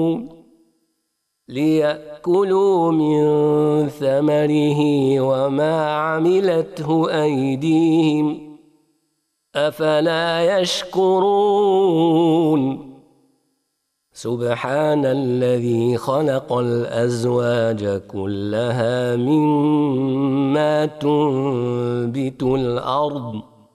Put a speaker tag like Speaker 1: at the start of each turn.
Speaker 1: ليأكلوا من ثمره وما عملته أيديهم أفلا يشكرون سبحان الذي خلق الأزواج كلها مما تنبت الأرض